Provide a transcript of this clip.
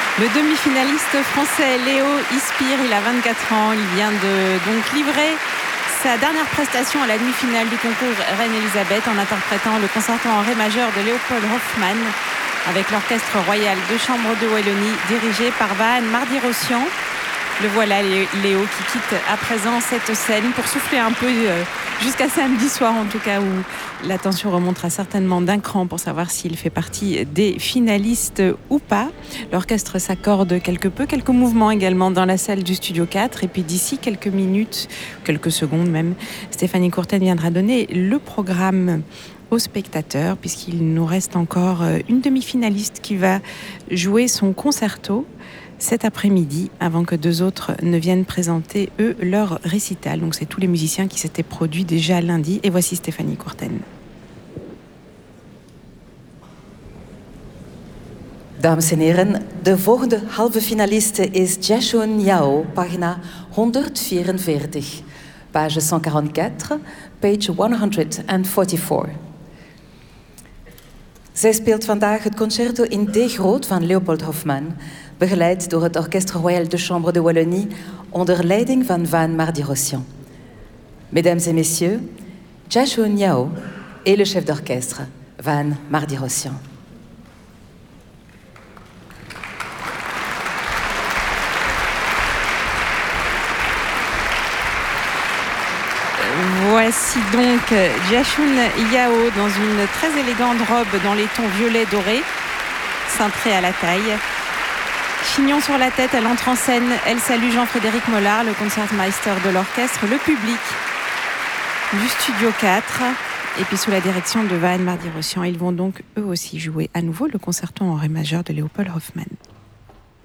Le demi-finaliste français Léo Ispire, il a 24 ans, il vient de donc livrer sa dernière prestation à la demi-finale du concours Reine-Elisabeth en interprétant le concerto en ré majeur de Léopold Hoffmann avec l'Orchestre Royal de Chambre de Wallonie dirigé par Vahan Mardi-Rossian. Le voilà, Léo, qui quitte à présent cette scène pour souffler un peu jusqu'à samedi soir, en tout cas, où la tension remontera certainement d'un cran pour savoir s'il fait partie des finalistes ou pas. L'orchestre s'accorde quelques mouvements également dans la salle du Studio 4. Et puis d'ici quelques minutes, quelques secondes même, Stéphanie Courten viendra donner le programme aux spectateurs, puisqu'il nous reste encore une demi-finaliste qui va jouer son concerto cet après-midi, avant que deux autres ne viennent présenter, eux, leur récital. Donc c'est tous les musiciens qui s'étaient produits déjà lundi. Et voici Stéphanie Courten. Dames en heren, de volgende halve finaliste is Jashun Yao, pagina 144. Page 144, page 144. Zij speelt vandaag het concerto in D groot van Leopold Hoffmann, begeleid door het Orchestre Royal de Chambre de Wallonie onder leiding van Vahan Mardi-Rossian. Mesdames et messieurs, Jashun Yao et le chef d'orchestre, Vahan Mardi-Rossian. Voici donc Jashun Yao dans une très élégante robe dans les tons violet dorés, cintrée à la taille. Chignon sur la tête, elle entre en scène, elle salue Jean-Frédéric Mollard, le concertmeister de l'orchestre, le public du Studio 4. Et puis sous la direction de Vahan Mardi-Rossian, ils vont donc eux aussi jouer à nouveau le concerto en ré majeur de Léopold Hoffmann.